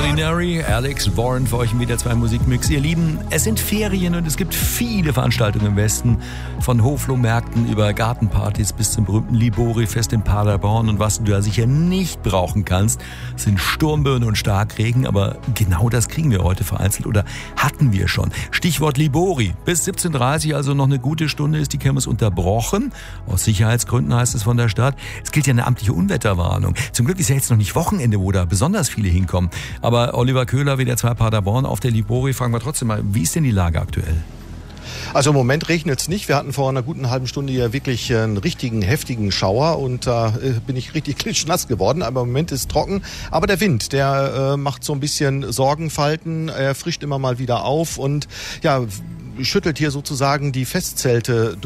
Ordinary, Alex Warren für euch im WDR 2 Musikmix. Ihr Lieben, es sind Ferien und es gibt viele Veranstaltungen im Westen. Von Hoflohmärkten über Gartenpartys bis zum berühmten Libori-Fest in Paderborn. Und was du da sicher nicht brauchen kannst, sind Sturmböen und Starkregen. Aber genau das kriegen wir heute vereinzelt oder hatten wir schon. Stichwort Libori. Bis 17:30 Uhr, also noch eine gute Stunde, ist die Kirmes unterbrochen. Aus Sicherheitsgründen heißt es von der Stadt. Es gilt ja eine amtliche Unwetterwarnung. Zum Glück ist ja jetzt noch nicht Wochenende, wo da besonders viele hinkommen. Aber Oliver Köhler, WDR 2 Paderborn auf der Libori, fragen wir trotzdem mal, wie ist denn die Lage aktuell? Also im Moment regnet es nicht. Wir hatten vor einer guten halben Stunde hier wirklich einen richtigen, heftigen Schauer und da bin ich richtig klitschnass geworden. Aber im Moment ist es trocken. Aber der Wind, der macht so ein bisschen Sorgenfalten. Er frischt immer mal wieder auf und ja, schüttelt hier sozusagen die Festzelte